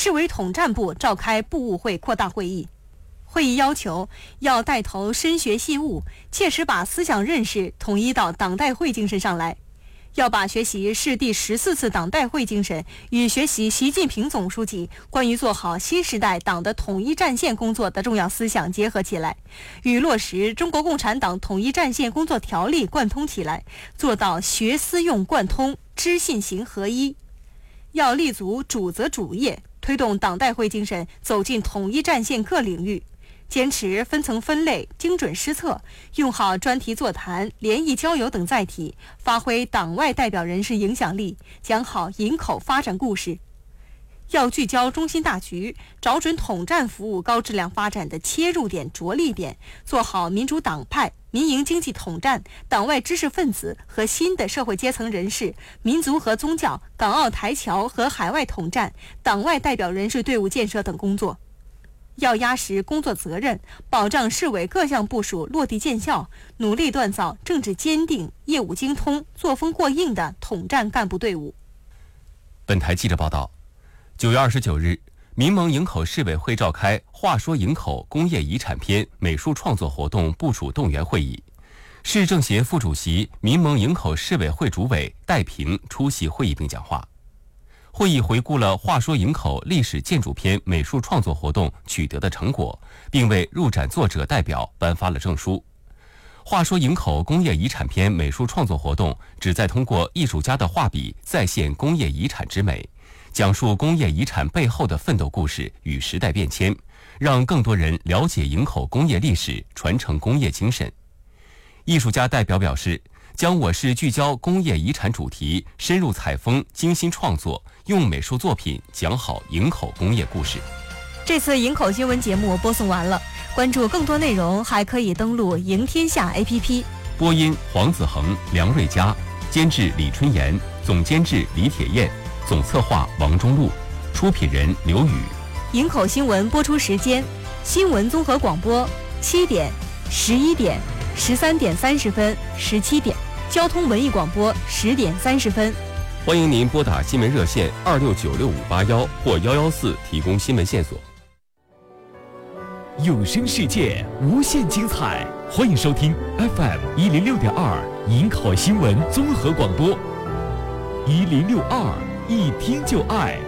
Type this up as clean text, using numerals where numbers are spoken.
市委统战部召开部务会扩大会议。会议要求要带头深学细悟，切实把思想认识统一到党代会精神上来。要把学习市第14次党代会精神与学习习近平总书记关于做好新时代党的统一战线工作的重要思想结合起来，与落实中国共产党统一战线工作条例贯通起来，做到学思用贯通、知信行合一。要立足主责主业，推动党代会精神走进统一战线各领域，坚持分层分类、精准施策，用好专题座谈、联谊交友等载体，发挥党外代表人士影响力，讲好营口发展故事。要聚焦中心大局，找准统战服务高质量发展的切入点、着力点，做好民主党派、民营经济统战、党外知识分子和新的社会阶层人士、民族和宗教、港澳台侨和海外统战、党外代表人士队伍建设等工作。要压实工作责任，保障市委各项部署落地见效，努力锻造政治坚定、业务精通、作风过硬的统战干部队伍。 本台记者报道，9月29日，民盟营口市委会召开话说营口工业遗产篇美术创作活动部署动员会议，市政协副主席、民盟营口市委会主委戴平出席会议并讲话。会议回顾了话说营口历史建筑篇美术创作活动取得的成果，并为入展作者代表颁发了证书。话说营口工业遗产篇美术创作活动旨在通过艺术家的画笔再现工业遗产之美，讲述工业遗产背后的奋斗故事与时代变迁，让更多人了解营口工业历史，传承工业精神。艺术家代表表示，将我市聚焦工业遗产主题，深入采风，精心创作，用美术作品讲好营口工业故事。 这次营口新闻节目播送完了，关注更多内容还可以登录赢天下 APP。 播音黄子恒、梁瑞佳，监制李春妍，总监制李铁燕，总策划王中路，出品人刘宇。 营口新闻播出时间：新闻综合广播7点、11点、13点30分、17点；交通文艺广播10点30分。 欢迎您拨打新闻热线26965581或114提供新闻线索。 有声世界无限精彩，欢迎收听 FM 106.2营口新闻综合广播，1062，一听就爱。